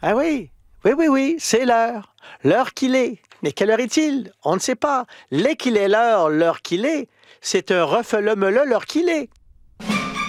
Ah oui, oui, oui, oui, c'est l'heure. L'heure qu'il est. Mais quelle heure est-il? On ne sait pas. L'est qu'il est l'heure qu'il est, c'est un refele-mele l'heure qu'il est.